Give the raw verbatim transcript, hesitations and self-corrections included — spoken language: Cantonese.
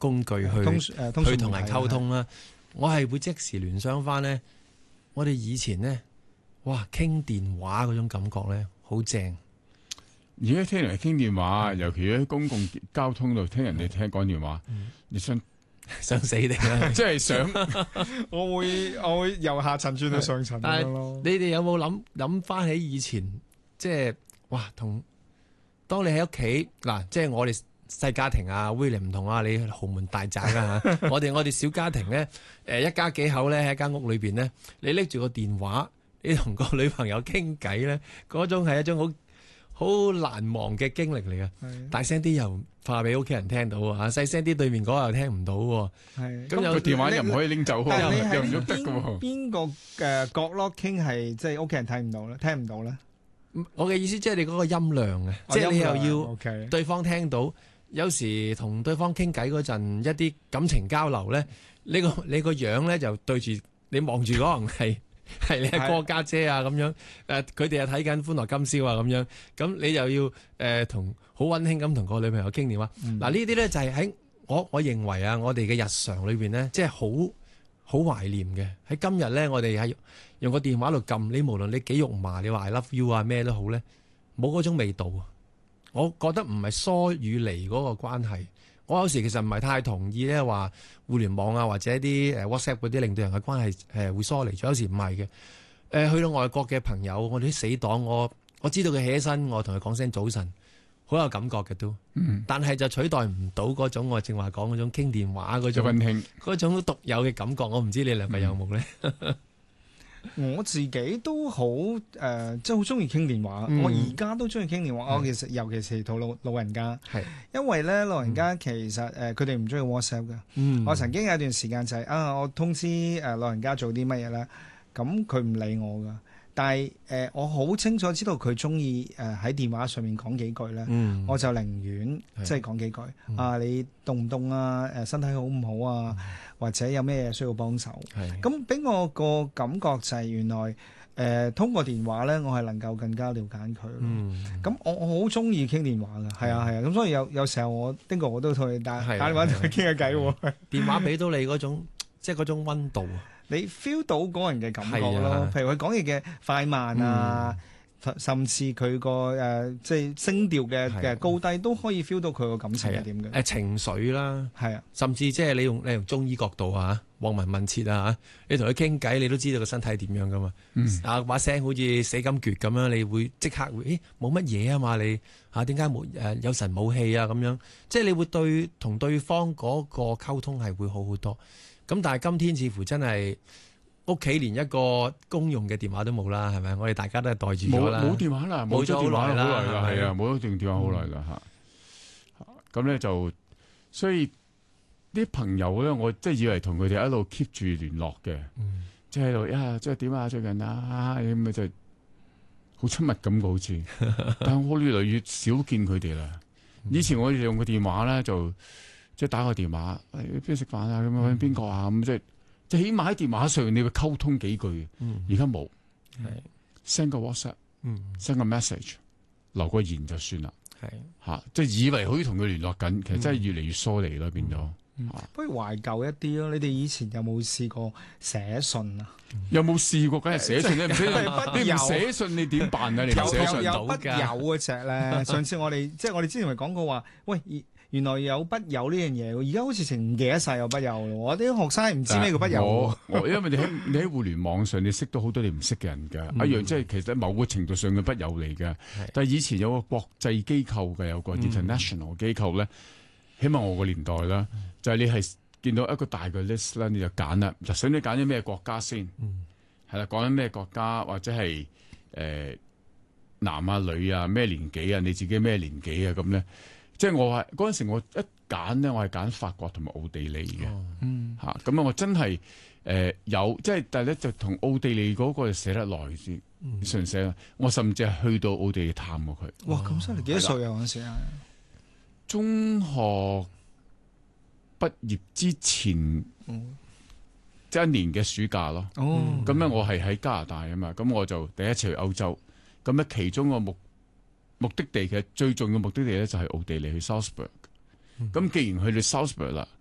工具去通誒通訊去同人媒體溝通啦。我係會即時聯想翻咧，我哋以前咧，哇，傾電話嗰種感覺咧，好正。 而家聽人哋傾電話，尤其喺公共交通度聽人哋聽講電話， 嗯、 你想想死定啦！ 即係想， 我會我會由下層轉到上層咁樣咯。 你哋有冇諗諗翻起以前，即係哇，同當你喺屋企嗱，即係我哋細家庭啊，William 唔同啊，你豪門大宅啊嚇，我哋我哋小家庭咧，誒一家幾口咧喺間屋裏邊咧，你拎住個電話，你同個女朋友傾偈咧，嗰種係一種好好難忘嘅經歷嚟嘅。大聲啲又怕俾屋企人聽到啊，細聲啲對面嗰個又聽唔到喎。 係咁個電話又唔可以拎走， 但係你又唔喺喐得嘅喎。 邊邊個誒角落傾係即係屋企人睇唔到咧，聽唔到咧？ 我嘅意思即係你嗰個音量嘅，即係你又要對方聽到。有時同對方傾偈嗰陣，一啲感情交流咧，你個你個樣咧就對住你望住嗰個人係係你阿哥家姐啊咁樣，誒佢哋又睇緊《歡樂今宵》啊咁樣，咁你又要誒同好溫馨咁同個女朋友傾電話。嗱、嗯、呢啲咧就係喺我我認為啊，我哋嘅日常裏邊咧，即係好好懷念嘅。喺今日咧，我哋係用個電話度撳，你無論你幾肉麻，你話 I love you 啊咩都好咧，冇嗰種味道啊。我覺得唔係疏與離嗰個關係，我有時其實唔係太同意咧話互聯網啊或者啲誒 WhatsApp 嗰啲令到人嘅關係誒會疏離咗，有時唔係嘅。誒、呃、去到外國嘅朋友，我哋啲死黨，我我知道佢起起身，我同佢講聲早晨，好有感覺嘅都。嗯。但係就取代唔到嗰種我正話講嗰種傾電話嗰種溫馨嗰種獨有嘅感覺。我唔知你兩位有冇咧？嗯我自己都好誒、呃，即係好中意傾電話。嗯、我而家都中意傾電話。我其實尤其是同老老人家，係因為咧老人家其實誒佢哋唔中意 WhatsApp 嘅。嗯、我曾經有一段時間就係、是、啊，我通知誒老人家做啲乜嘢咧，咁佢唔理我噶。但係誒、呃，我好清楚知道佢中意誒喺電話上面講幾句咧，嗯、我就寧願即係講幾句。嗯、啊，你凍唔凍啊？誒，身體好唔好啊？嗯、或者有咩嘢需要幫手？咁俾我個感覺就係原來誒、呃、通過電話咧，我係能夠更加了解佢。咁、嗯、我我好中意傾電話㗎，係啊係啊。咁、啊、所以有有時候我丁哥我都同佢打打電話同佢傾下偈喎。電話俾到你嗰種即係嗰種溫度啊！你 feel 到嗰個人嘅感覺咯，啊、譬如佢講嘢嘅快慢啊，嗯、甚至佢個誒即係聲調嘅嘅高低，都可以 feel 到佢個感情係點嘅。誒、呃、情緒啦，係啊，甚至即係你用你用中醫角度啊，望聞問切啊，你同佢傾偈，你都知道個身體點樣噶嘛。嗯、啊把聲好似死咁絕咁樣，你會即刻會誒冇乜嘢啊嘛，你嚇點解冇誒有神冇氣啊咁樣？即係你會對同對方嗰個溝通係會好好多。咁但係今天似乎真係屋企連一個公用嘅電話都冇啦，係咪？我哋大家都係袋住咗啦，冇電話啦，冇咗電話好耐啦，係啊，冇咗電電話好耐啦嚇。咁咧、嗯、就所以啲朋友咧，我即係以為同佢哋一路 keep 住聯絡嘅，嗯、即係喺度呀，即係點啊？最近啊咁咪就好親密咁嘅好似，但係我越嚟越少見佢哋啦。以前我哋用個電話咧就。即係打個電話，邊度食飯啊？咁樣邊個啊？咁即係即係起碼喺電話上你會溝通幾句。而家冇，send 個 WhatsApp，send、嗯、個 message，留個言就算啦。係嚇是，即係以為可以同佢聯絡緊，其實真係越嚟越疏離咯，變咗。嗯嗯、不如懷舊一啲咯，你哋以前有冇試過寫信啊？有冇試過？梗係寫信咧，唔寫你唔寫信你點辦啊？你唔寫信到㗎？有筆友嗰隻咧，上次我哋即係我哋之前咪講過話，喂。原來有筆友呢樣嘢，而家好似成唔記得晒有筆友咯。我啲學生唔知咩叫筆友。我我因為你喺你喺互聯網上，你識到好多你唔識嘅人㗎，嗯、一樣即係其實某個程度上嘅筆友嚟嘅。是但係以前有個國際機構嘅，有個 international 機構咧，嗯、起碼我個年代啦，嗯、就係你係見到一個大嘅 list 啦，你就揀啦，就想你揀咗咩國家先，係啦、嗯，講緊咩國家或者係誒、呃、男啊女啊咩年紀啊，你自己咩年紀啊咁咧。即係我係嗰陣時，我一揀咧，我係揀法國同埋奧地利嘅，嚇咁啊！我真係誒、呃、有，即係但係咧就同奧地利嗰個寫得耐啲，純寫、嗯。我甚至係去到奧地利探過佢。哇！咁犀利，幾多歲啊嗰陣時啊？中學畢業之前，嗯、即係一年嘅暑假咯。哦，咁咧我係喺加拿大啊嘛，咁我就第一次去歐洲，咁咧其中個目目的地嘅最重要目的地咧就係奧地利去 Salzburg。咁、嗯、既然去到 Salzburg 啦，